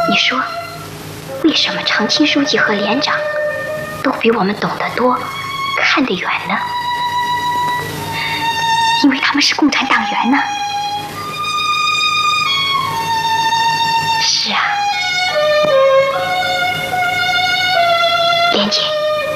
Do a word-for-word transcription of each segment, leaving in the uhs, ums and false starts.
你说，为什么常青书记和连长都比我们懂得多，看得远呢？因为他们是共产党员呢。是啊，莲姐，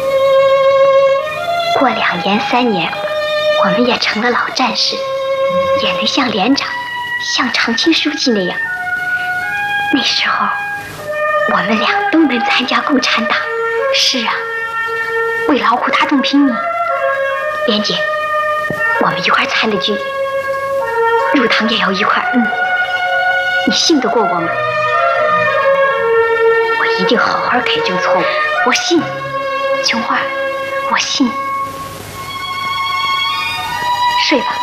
过两年三年，我们也成了老战士，也能像连长、像常青书记那样。那时候，我们俩都能参加共产党。是啊，为劳苦大众拼命。莲姐，我们一块参的军，入党也要一块。嗯，你信得过我吗？我一定好好改正错误。我信，琼花，我信。睡吧。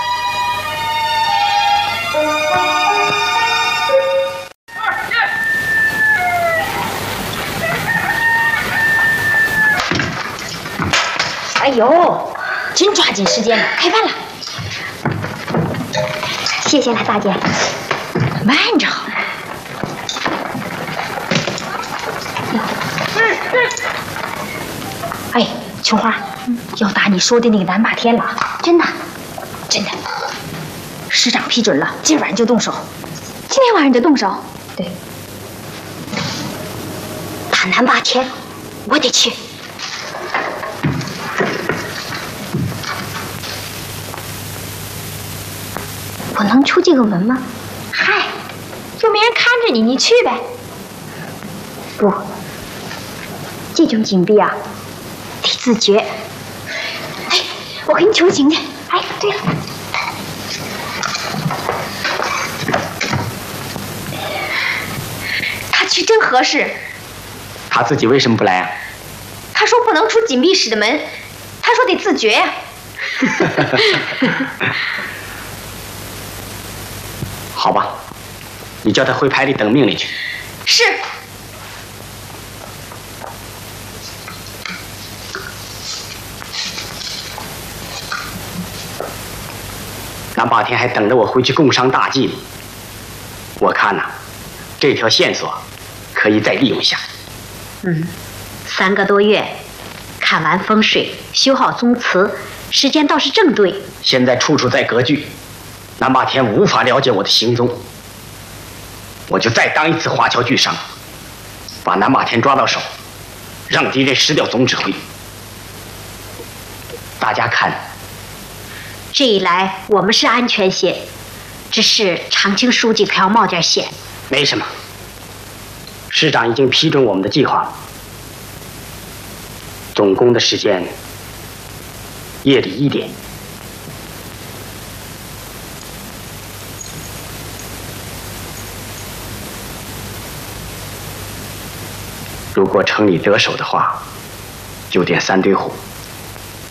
哎呦，真抓紧时间了，开饭了。 谢谢了，大姐。 慢着。哎，琼花，要打你说的那个南霸天了。 真的？ 真的。师长批准了，今晚就动手。 今天晚上就动手？ 对。 打南霸天，我得去。我能出这个门吗？ 嗨，又没人看着你，你去呗。 不，这种紧闭啊，得自觉。哎，我给你求情去。哎，对了， 他去真合适。 他自己为什么不来啊？ 他说不能出紧闭室的门，他说得自觉呀、 啊。好吧，你叫他回排里等命令去。 是。 南霸天还等着我回去共商大计呢。我看呐、啊，这条线索可以再利用一下。 嗯，三个多月，看完风水，修好宗祠，时间倒是正对。 现在处处在割据。南霸天无法了解我的行踪，我就再当一次华侨巨商，把南霸天抓到手，让敌人失掉总指挥。大家看， 这一来我们是安全些，只是常青书记可要冒点险。 没什么，师长已经批准我们的计划了。总攻的时间夜里一点。如果城里得手的话，就点三堆火。